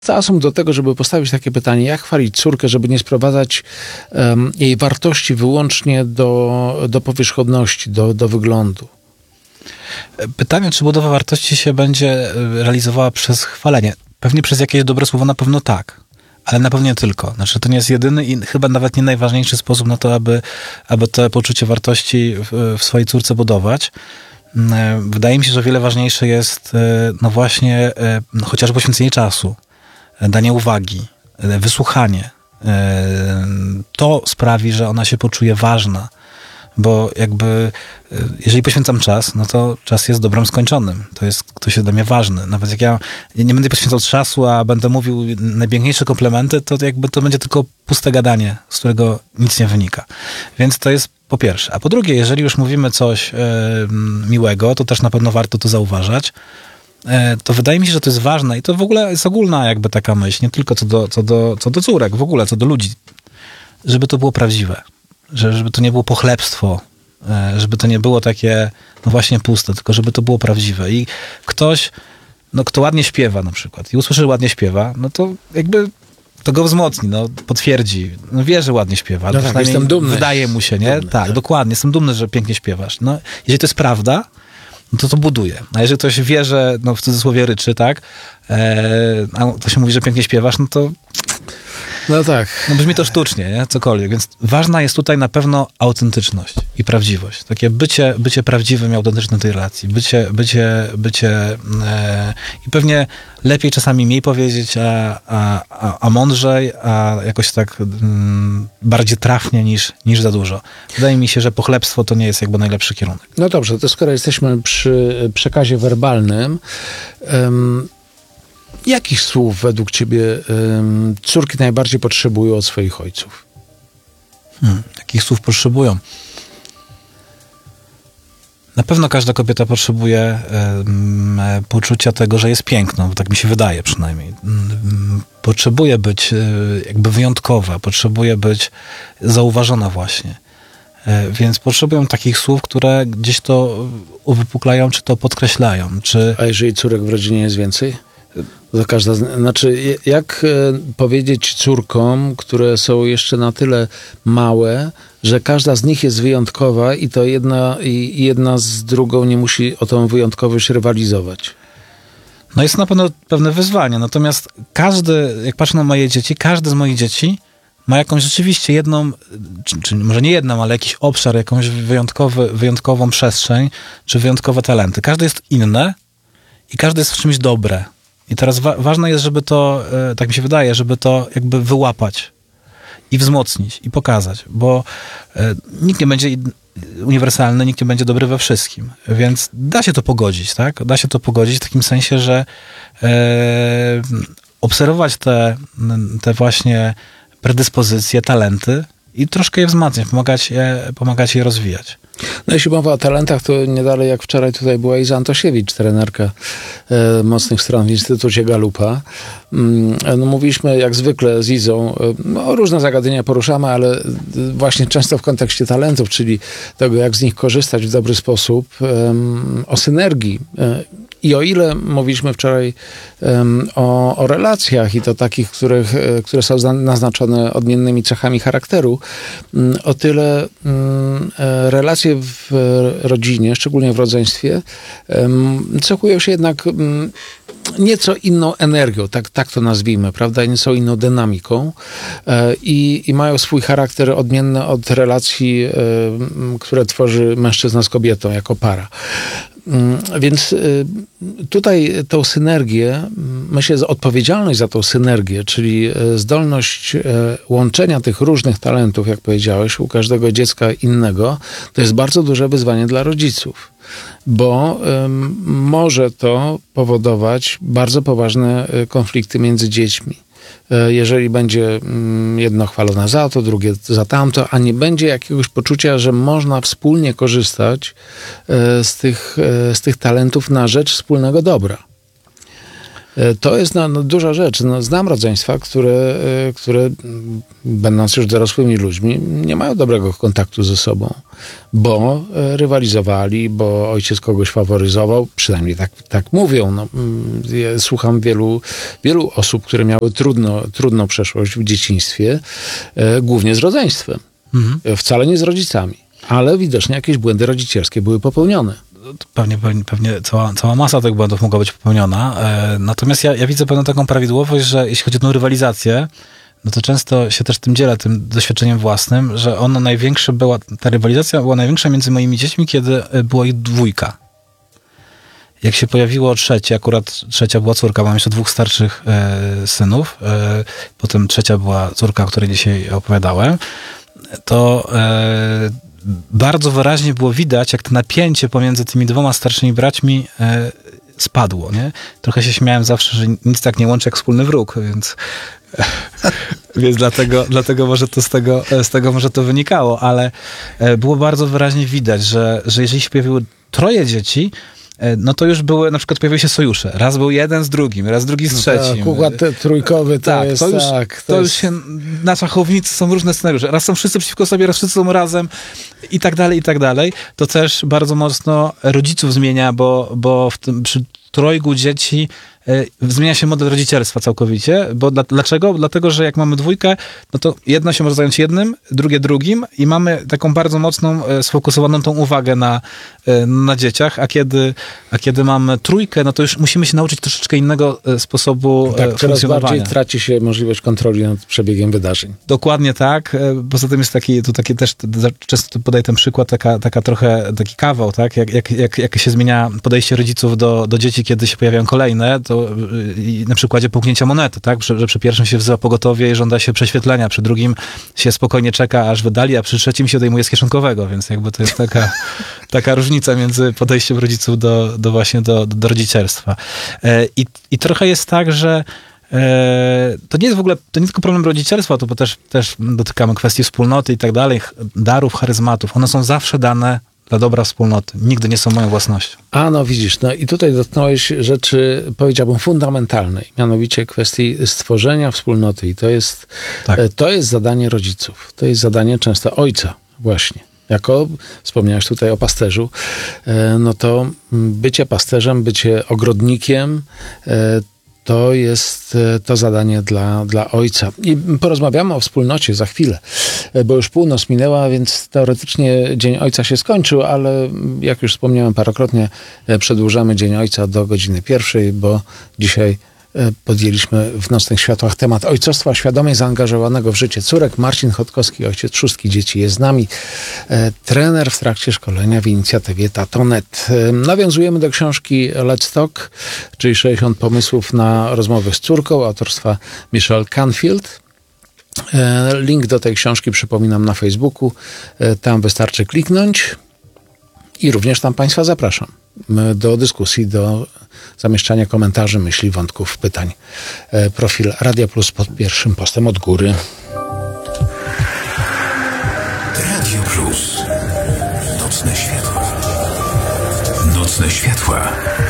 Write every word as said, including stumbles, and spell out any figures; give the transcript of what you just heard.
Zasób do tego, żeby postawić takie pytanie, jak chwalić córkę, żeby nie sprowadzać um, jej wartości wyłącznie do, do powierzchowności, do, do wyglądu. Pytanie, czy budowa wartości się będzie realizowała przez chwalenie? Pewnie przez jakieś dobre słowo, na pewno tak. Ale na pewno nie tylko. Znaczy, to nie jest jedyny i chyba nawet nie najważniejszy sposób na to, aby, aby to poczucie wartości w, w swojej córce budować. Wydaje mi się, że o wiele ważniejsze jest no właśnie no chociażby poświęcenie czasu, danie uwagi, wysłuchanie. To sprawi, że ona się poczuje ważna. Bo jakby, jeżeli poświęcam czas, no to czas jest dobrem skończonym. To jest, ktoś jest dla mnie ważny. Nawet jak ja nie będę poświęcał czasu, a będę mówił najpiękniejsze komplementy, to jakby to będzie tylko puste gadanie, z którego nic nie wynika. Więc to jest po pierwsze. A po drugie, jeżeli już mówimy coś e, miłego, to też na pewno warto to zauważać. E, to wydaje mi się, że to jest ważne i to w ogóle jest ogólna jakby taka myśl, nie tylko co do, co do, co do córek, w ogóle co do ludzi, żeby to było prawdziwe. Że, żeby to nie było pochlebstwo, żeby to nie było takie, no właśnie puste, tylko żeby to było prawdziwe. I ktoś, no kto ładnie śpiewa na przykład i usłyszy, że ładnie śpiewa, no to jakby to go wzmocni, no potwierdzi, no wie, że ładnie śpiewa. No tak, jestem dumny. Wydaje mu się, nie? Dumny, tak, tak, dokładnie, jestem dumny, że pięknie śpiewasz. No, jeżeli to jest prawda, no to to buduje. A jeżeli ktoś wie, że, no w cudzysłowie ryczy, tak, e, a to się mówi, że pięknie śpiewasz, no to No tak. No brzmi to sztucznie, nie? Cokolwiek. Więc ważna jest tutaj na pewno autentyczność i prawdziwość. Takie bycie, bycie prawdziwym i autentycznym tej relacji. Bycie, bycie, bycie e, i pewnie lepiej czasami mniej powiedzieć, a, a, a, a mądrzej, a jakoś tak m, bardziej trafnie niż, niż za dużo. Wydaje mi się, że pochlebstwo to nie jest jakby najlepszy kierunek. No dobrze, to skoro jesteśmy przy przekazie werbalnym, um, jakich słów według ciebie um, córki najbardziej potrzebują od swoich ojców? Hmm, jakich słów potrzebują? Na pewno każda kobieta potrzebuje um, poczucia tego, że jest piękną, tak mi się wydaje przynajmniej. Um, potrzebuje być um, jakby wyjątkowa, potrzebuje być zauważona właśnie. Um, więc potrzebują takich słów, które gdzieś to uwypuklają, czy to podkreślają. Czy... A jeżeli córek w rodzinie jest więcej? To każda, znaczy, jak powiedzieć córkom, które są jeszcze na tyle małe, że każda z nich jest wyjątkowa i to jedna, i jedna z drugą nie musi o tą wyjątkowość rywalizować? No jest na pewno pewne wyzwanie, natomiast każdy, jak patrzę na moje dzieci, każdy z moich dzieci ma jakąś rzeczywiście jedną, czy, czy może nie jedną, ale jakiś obszar, jakąś wyjątkowy, wyjątkową przestrzeń, czy wyjątkowe talenty. Każde jest inne i każde jest w czymś dobre. I teraz wa- ważne jest, żeby to, e, tak mi się wydaje, żeby to jakby wyłapać i wzmocnić i pokazać, bo e, nikt nie będzie uniwersalny, nikt nie będzie dobry we wszystkim, więc da się to pogodzić, tak? Da się to pogodzić w takim sensie, że e, obserwować te, te właśnie predyspozycje, talenty i troszkę je wzmacniać, pomagać je, pomagać je rozwijać. No jeśli mowa o talentach, to nie dalej jak wczoraj tutaj była Iza Antosiewicz, trenerka e, mocnych stron w Instytucie Galupa. Mm, no mówiliśmy jak zwykle z Izą, e, no, różne zagadnienia poruszamy, ale e, właśnie często w kontekście talentów, czyli tego jak z nich korzystać w dobry sposób, e, o synergii. E, I o ile mówiliśmy wczoraj um, o, o relacjach i to takich, których, które są zna, naznaczone odmiennymi cechami charakteru, um, o tyle um, relacje w rodzinie, szczególnie w rodzeństwie, um, cechują się jednak um, nieco inną energią, tak, tak to nazwijmy, prawda? Nieco inną dynamiką e, i, i mają swój charakter odmienny od relacji, e, które tworzy mężczyzna z kobietą jako para. Więc tutaj tą synergię, myślę, że odpowiedzialność za tą synergię, czyli zdolność łączenia tych różnych talentów, jak powiedziałeś, u każdego dziecka innego, to jest bardzo duże wyzwanie dla rodziców, bo um, może to powodować bardzo poważne konflikty między dziećmi. Jeżeli będzie jedno chwalone za to, drugie za tamto, a nie będzie jakiegoś poczucia, że można wspólnie korzystać z tych, z tych talentów na rzecz wspólnego dobra. To jest no, no, duża rzecz. No, znam rodzeństwa, które, które będąc już dorosłymi ludźmi, nie mają dobrego kontaktu ze sobą, bo rywalizowali, bo ojciec kogoś faworyzował, przynajmniej tak, tak mówią. No, ja słucham wielu, wielu osób, które miały trudno, trudną przeszłość w dzieciństwie, głównie z rodzeństwem. Mhm. Wcale nie z rodzicami, ale widocznie jakieś błędy rodzicielskie były popełnione. Pewnie, pewnie, pewnie cała, cała masa tych błędów mogła być popełniona. E, natomiast ja, ja widzę pewną taką prawidłowość, że jeśli chodzi o tę rywalizację, no to często się też tym dzielę, tym doświadczeniem własnym, że ona największa była, ta rywalizacja była największa między moimi dziećmi, kiedy była ich dwójka. Jak się pojawiło trzecie, akurat trzecia była córka, mam jeszcze dwóch starszych e, synów, e, potem trzecia była córka, o której dzisiaj opowiadałem, to e, bardzo wyraźnie było widać, jak to napięcie pomiędzy tymi dwoma starszymi braćmi e, spadło, nie? Trochę się śmiałem zawsze, że nic tak nie łączy jak wspólny wróg, więc, więc dlatego, dlatego może to z tego, z tego może to wynikało, ale e, było bardzo wyraźnie widać, że, że jeżeli się pojawiło troje dzieci, no to już były, na przykład pojawiły się sojusze. Raz był jeden z drugim, raz drugi z trzecim. Tak, układ trójkowy to tak, jest... To już, tak, to to już jest... się, na szachownicy są różne scenariusze. Raz są wszyscy przeciwko sobie, raz wszyscy są razem i tak dalej, i tak dalej. To też bardzo mocno rodziców zmienia, bo, bo w tym, przy trojgu dzieci y, zmienia się model rodzicielstwa całkowicie. Bo dla, dlaczego? Dlatego, że jak mamy dwójkę, no to jedno się może zająć jednym, drugie drugim i mamy taką bardzo mocną, y, sfokusowaną tą uwagę na, y, na dzieciach, a kiedy, a kiedy mamy trójkę, no to już musimy się nauczyć troszeczkę innego y, sposobu tak, y, funkcjonowania. coraz bardziej traci się możliwość kontroli nad przebiegiem wydarzeń. Dokładnie tak. Poza tym jest taki, tu taki też, często podaję ten przykład, taka, taka trochę, taki kawał, tak? Jak, jak, jak, jak się zmienia podejście rodziców do, do dzieci, kiedy się pojawiają kolejne, to yy, na przykładzie połknięcia monety, tak? Że, że przy pierwszym się wzywa pogotowie i żąda się prześwietlenia, przy drugim się spokojnie czeka, aż wydali, a przy trzecim się odejmuje z kieszonkowego, więc jakby to jest taka, taka różnica między podejściem rodziców do, do właśnie do, do rodzicielstwa. Yy, i, I trochę jest tak, że to nie jest w ogóle, to nie tylko problem rodzicielstwa, to bo też, też dotykamy kwestii wspólnoty i tak dalej, darów, charyzmatów. One są zawsze dane dla dobra wspólnoty. Nigdy nie są moją własnością. A no widzisz, no i tutaj dotknąłeś rzeczy, powiedziałbym, fundamentalnej, mianowicie kwestii stworzenia wspólnoty i to jest, tak. to jest zadanie rodziców. To jest zadanie często ojca właśnie. Jako, wspomniałeś tutaj o pasterzu, no to bycie pasterzem, bycie ogrodnikiem, to jest to zadanie dla, dla ojca. I porozmawiamy o wspólnocie za chwilę, bo już północ minęła, więc teoretycznie Dzień Ojca się skończył, ale jak już wspomniałem parokrotnie, przedłużamy Dzień Ojca do godziny pierwszej, bo dzisiaj podjęliśmy w Nocnych Światłach temat ojcostwa świadomie zaangażowanego w życie córek. Marcin Chodkowski, ojciec szóstki dzieci, jest z nami. Trener w trakcie szkolenia w inicjatywie Tatonet. Nawiązujemy do książki Let's Talk, czyli sześćdziesiąt pomysłów na rozmowy z córką, autorstwa Michelle Canfield. Link do tej książki przypominam na Facebooku. Tam wystarczy kliknąć. I również tam Państwa zapraszam do dyskusji, do zamieszczania komentarzy, myśli, wątków, pytań. Profil Radia Plus pod pierwszym postem od góry. Radio Plus. Nocne światła. Nocne światła.